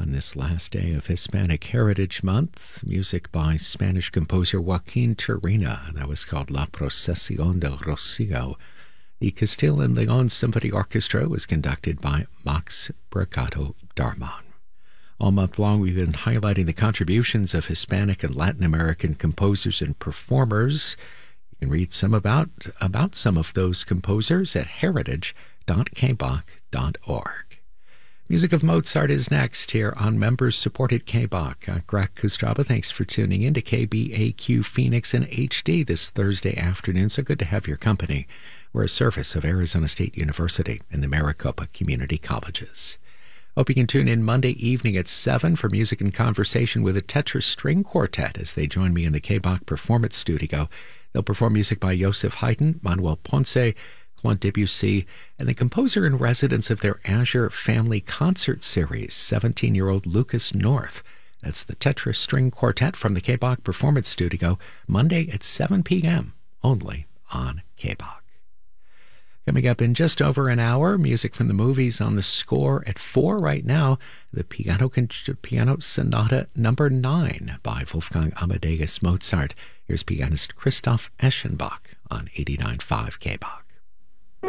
On this last day of Hispanic Heritage Month, music by Spanish composer Joaquin Turina. That was called La Procesión del Rocío. The Castile and León Symphony Orchestra was conducted by Max Brigado Darman. All month long, we've been highlighting the contributions of Hispanic and Latin American composers and performers. You can read some about some of those composers at heritage.kbach.org. Music of Mozart is next here on members-supported KBach. I'm Greg Kustraba. Thanks for tuning in to KBAQ Phoenix in HD this Thursday afternoon. So good to have your company. We're a service of Arizona State University and the Maricopa Community Colleges. Hope you can tune in Monday evening at 7 for music and conversation with a Tetra String Quartet as they join me in the KBach Performance Studio. They'll perform music by Joseph Haydn, Manuel Ponce, Claude Debussy, and the composer-in-residence of their Azure Family Concert Series, 17-year-old Lucas North. That's the Tetra String Quartet from the KBach Performance Studio, Monday at 7 p.m., only on KBach. Coming up in just over an hour, music from the movies on the score at 4 right now, the Piano Sonata No. 9 by Wolfgang Amadeus Mozart. Here's pianist Christoph Eschenbach on 89.5 KBach.